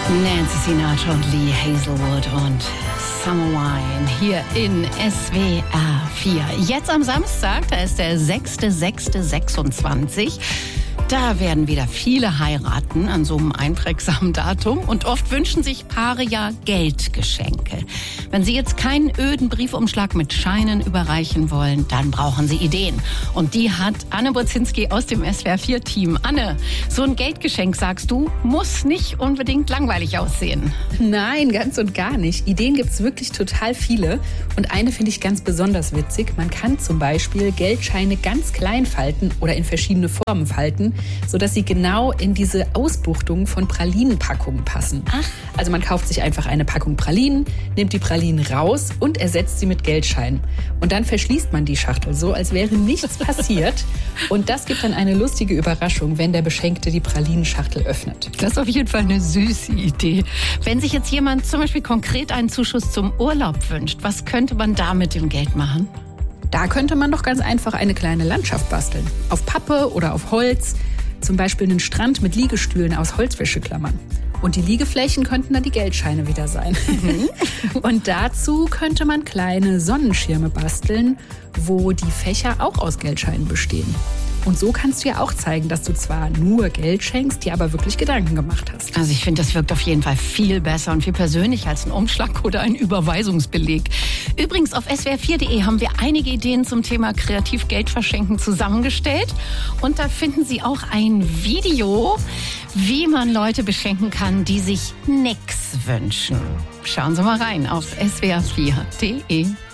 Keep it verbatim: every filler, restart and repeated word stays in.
Nancy Sinatra und Lee Hazelwood und Summer Wine hier in S W R vier. Jetzt am Samstag, da ist der sechster sechster sechsundzwanzig. Da werden wieder viele heiraten an so einem einprägsamen Datum. Und oft wünschen sich Paare ja Geldgeschenke. Wenn Sie jetzt keinen öden Briefumschlag mit Scheinen überreichen wollen, dann brauchen Sie Ideen. Und die hat Anne Bozinski aus dem S W R vier Team. Anne, so ein Geldgeschenk, sagst du, muss nicht unbedingt langweilig aussehen. Nein, ganz und gar nicht. Ideen gibt es wirklich total viele. Und eine finde ich ganz besonders witzig. Man kann zum Beispiel Geldscheine ganz klein falten oder in verschiedene Formen falten, sodass sie genau in diese Ausbuchtung von Pralinenpackungen passen. Ach. Also man kauft sich einfach eine Packung Pralinen, nimmt die Pralinen raus und ersetzt sie mit Geldscheinen. Und dann verschließt man die Schachtel so, als wäre nichts passiert. Und das gibt dann eine lustige Überraschung, wenn der Beschenkte die Pralinenschachtel öffnet. Das ist auf jeden Fall eine süße Idee. Wenn sich jetzt jemand zum Beispiel konkret einen Zuschuss zum Urlaub wünscht, was könnte man da mit dem Geld machen? Da könnte man doch ganz einfach eine kleine Landschaft basteln. Auf Pappe oder auf Holz. Zum Beispiel einen Strand mit Liegestühlen aus Holzwäscheklammern. Und die Liegeflächen könnten dann die Geldscheine wieder sein. Mhm. Und dazu könnte man kleine Sonnenschirme basteln, wo die Fächer auch aus Geldscheinen bestehen. Und so kannst du ja auch zeigen, dass du zwar nur Geld schenkst, dir aber wirklich Gedanken gemacht hast. Also ich finde, das wirkt auf jeden Fall viel besser und viel persönlicher als ein Umschlag oder ein Überweisungsbeleg. Übrigens, auf S W R vier punkt de haben wir einige Ideen zum Thema kreativ Geld verschenken zusammengestellt. Und da finden Sie auch ein Video, wie man Leute beschenken kann, die sich nix wünschen. Schauen Sie mal rein auf S W R vier punkt de.